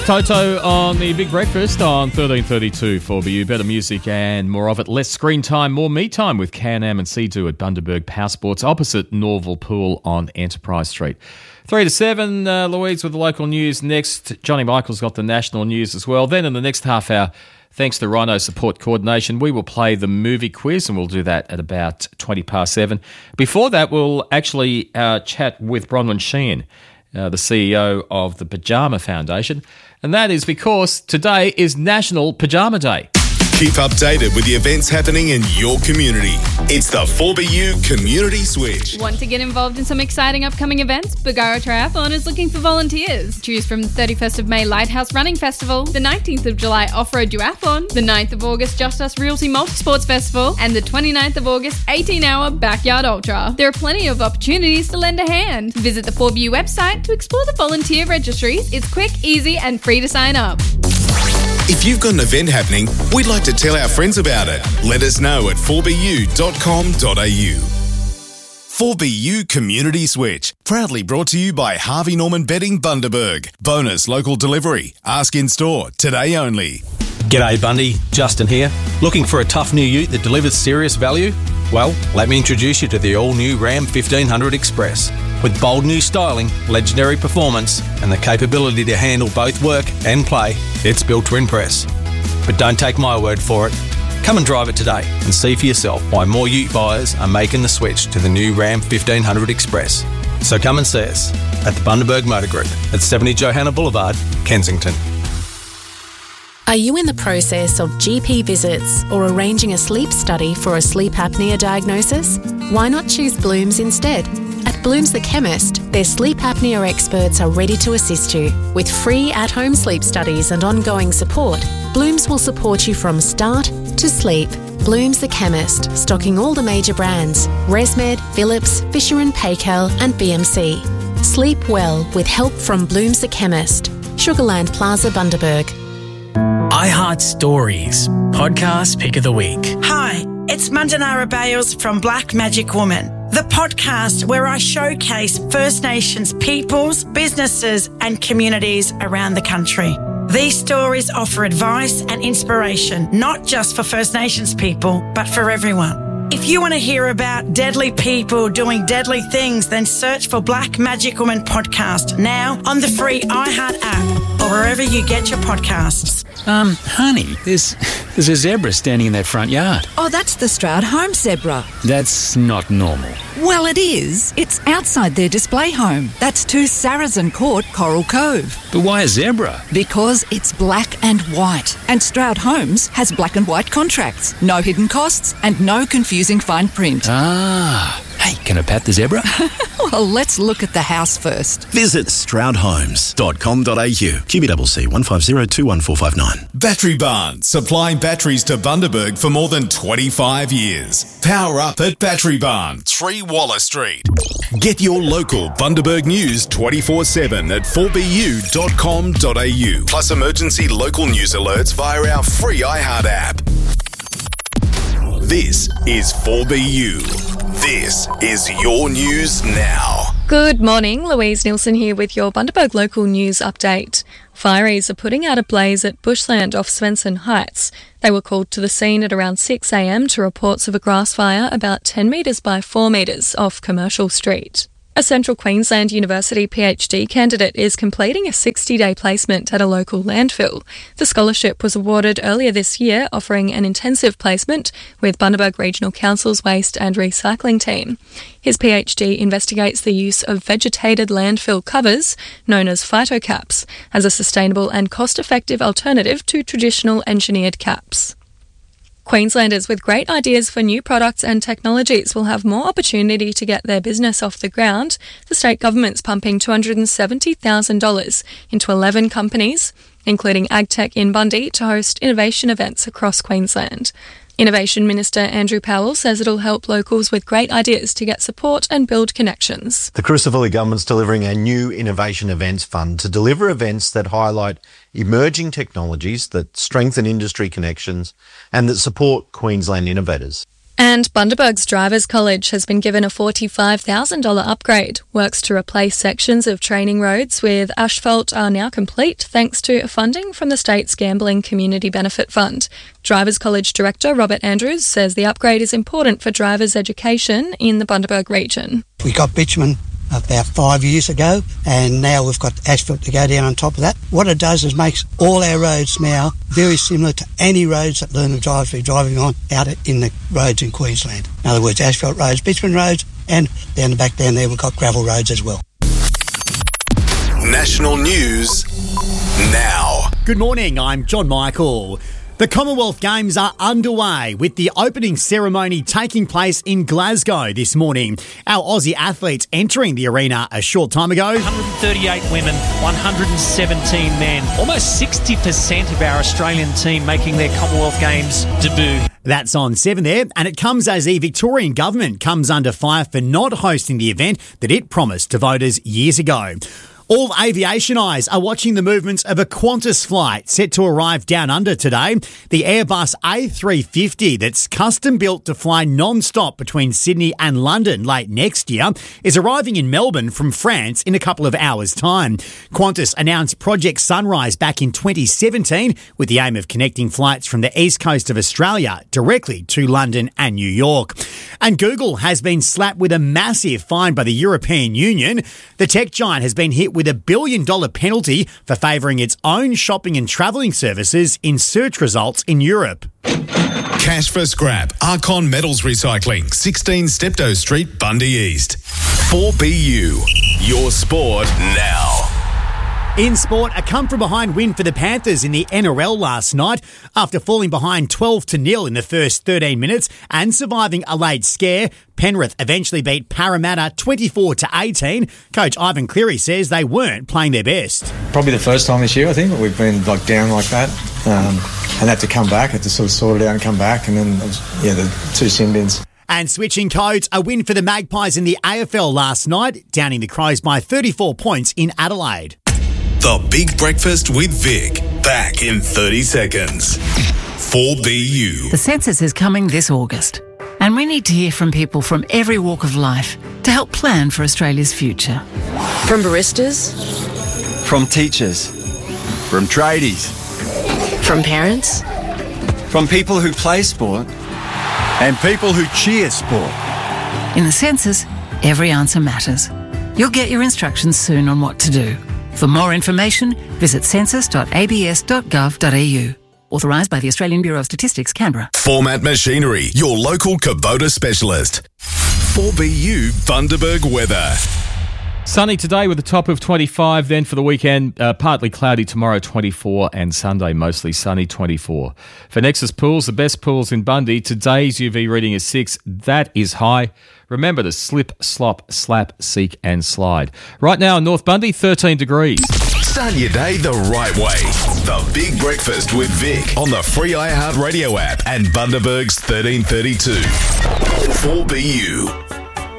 Toto on the Big Breakfast on 1332 for BU. Better music and more of it. Less screen time, more me time with Can-Am and Sea-Doo at Bundaberg Power Sports opposite Norval Pool on Enterprise Street. 3 to 7, Louise with the local news next. Johnny Michael's got the national news as well. Then in the next half hour, thanks to Rhino Support Coordination, we will play the movie quiz, and we'll do that at about 20 past 7. Before that, we'll actually chat with Bronwyn Sheehan, the CEO of the Pyjama Foundation. And that is because today is National Pyjama Day. Keep updated with the events happening in your community. It's the 4BU Community Switch. Want to get involved in some exciting upcoming events? Bargara Triathlon is looking for volunteers. Choose from the 31st of May Lighthouse Running Festival, the 19th of July Off-Road Duathlon, the 9th of August Just Us Realty Multisports Festival, and the 29th of August 18-hour Backyard Ultra. There are plenty of opportunities to lend a hand. Visit the 4BU website to explore the volunteer registries. It's quick, easy, and free to sign up. If you've got an event happening, we'd like to tell our friends about it. Let us know at 4bu.com.au. 4BU Community Switch, proudly brought to you by Harvey Norman Bedding Bundaberg. Bonus local delivery. Ask in store, today only. G'day Bundy, Justin here. Looking for a tough new ute that delivers serious value? Well, let me introduce you to the all-new Ram 1500 Express. With bold new styling, legendary performance, and the capability to handle both work and play, it's built to impress. But don't take my word for it. Come and drive it today and see for yourself why more ute buyers are making the switch to the new Ram 1500 Express. So come and see us at the Bundaberg Motor Group at 70 Johanna Boulevard, Kensington. Are you in the process of GP visits or arranging a sleep study for a sleep apnea diagnosis? Why not choose Blooms instead? At Blooms the Chemist, their sleep apnea experts are ready to assist you. With free at-home sleep studies and ongoing support, Blooms will support you from start to sleep. Blooms the Chemist, stocking all the major brands: ResMed, Philips, Fisher & Paykel and BMC. Sleep well with help from Blooms the Chemist. Sugarland Plaza, Bundaberg. iHeart Stories, podcast pick of the week. Hi, it's Mandanara Bales from Black Magic Woman, the podcast where I showcase First Nations peoples, businesses and communities around the country. These stories offer advice and inspiration, not just for First Nations people, but for everyone. If you want to hear about deadly people doing deadly things, then search for Black Magic Woman podcast now on the free iHeart app or wherever you get your podcasts. Honey, there's a zebra standing in their front yard. Oh, that's the Stroud home zebra. That's not normal. Well, it is. It's outside their display home. That's 2 Saracen Court, Coral Cove. But why a zebra? Because it's black and white. And Stroud Homes has black and white contracts. No hidden costs and no confusing fine print. Ah. Hey, can I pat the zebra? Well, let's look at the house first. Visit stroudhomes.com.au. QBCC 1502145. Battery Barn, supplying batteries to Bundaberg for more than 25 years. Power up at Battery Barn, 3 Waller Street. Get your local Bundaberg news 24/7 at 4bu.com.au. Plus emergency local news alerts via our free iHeart app. This is 4BU. This is your news now. Good morning, Louise Nielsen here with your Bundaberg local news update. Fireys are putting out a blaze at Bushland off Svensson Heights. They were called to the scene at around 6 a.m. to reports of a grass fire about 10 metres by 4 metres off Commercial Street. A Central Queensland University PhD candidate is completing a 60-day placement at a local landfill. The scholarship was awarded earlier this year, offering an intensive placement with Bundaberg Regional Council's Waste and Recycling team. His PhD investigates the use of vegetated landfill covers, known as phytocaps, as a sustainable and cost-effective alternative to traditional engineered caps. Queenslanders with great ideas for new products and technologies will have more opportunity to get their business off the ground. The state government's pumping $270,000 into 11 companies, including AgTech in Bundy, to host innovation events across Queensland. Innovation Minister Andrew Powell says it'll help locals with great ideas to get support and build connections. The Crucifili government's delivering a new Innovation Events Fund to deliver events that highlight emerging technologies that strengthen industry connections and that support Queensland innovators. And Bundaberg's Drivers College has been given a $45,000 upgrade. Works to replace sections of training roads with asphalt are now complete thanks to funding from the state's Gambling Community Benefit Fund. Drivers College Director Robert Andrews says the upgrade is important for drivers' education in the Bundaberg region. We got bitumen about 5 years ago, and now we've got asphalt to go down on top of that. What it does is makes all our roads now very similar to any roads that learner drivers be driving on out in the roads in Queensland. In other words, asphalt roads, bitumen roads, and down the back down there we've got gravel roads as well. National news now. Good morning, I'm John Michael. The Commonwealth Games are underway with the opening ceremony taking place in Glasgow this morning. Our Aussie athletes entering the arena a short time ago. 138 women, 117 men. Almost 60% of our Australian team making their Commonwealth Games debut. That's on 7 there, and it comes as the Victorian government comes under fire for not hosting the event that it promised to voters years ago. All aviation eyes are watching the movements of a Qantas flight set to arrive down under today. The Airbus A350 that's custom built to fly non-stop between Sydney and London late next year is arriving in Melbourne from France in a couple of hours' time. Qantas announced Project Sunrise back in 2017 with the aim of connecting flights from the east coast of Australia directly to London and New York. And Google has been slapped with a massive fine by the European Union. The tech giant has been hit with a $1 billion penalty for favouring its own shopping and travelling services in search results in Europe. Cash for scrap. Archon Metals Recycling, 16 Steptoe Street, Bundy East. 4BU, your sport now. In sport, a come-from-behind win for the Panthers in the NRL last night. After falling behind 12-0 in the first 13 minutes and surviving a late scare, Penrith eventually beat Parramatta 24-18. Coach Ivan Cleary says they weren't playing their best. Probably the first time this year, I think, we've been down like that and had to come back, had to sort of sort it out and come back, and then, the two sin bins. And switching codes, a win for the Magpies in the AFL last night, downing the Crows by 34 points in Adelaide. The Big Breakfast with Vic. Back in 30 seconds. 4BU. The census is coming this August, and we need to hear from people from every walk of life to help plan for Australia's future. From baristas. From teachers. From tradies. From parents. From people who play sport. And people who cheer sport. In the census, every answer matters. You'll get your instructions soon on what to do. For more information, visit census.abs.gov.au. Authorised by the Australian Bureau of Statistics, Canberra. Format Machinery, your local Kubota specialist. 4BU Bundaberg weather. Sunny today with a top of 25, then for the weekend, partly cloudy tomorrow, 24, and Sunday mostly sunny, 24. For Nexus Pools, the best pools in Bundy, today's UV reading is 6. That is high. Remember to slip, slop, slap, seek and slide. Right now in North Bundy, 13 degrees. Start your day the right way. The Big Breakfast with Vic on the free iHeartRadio app and Bundaberg's 1332. 4BU.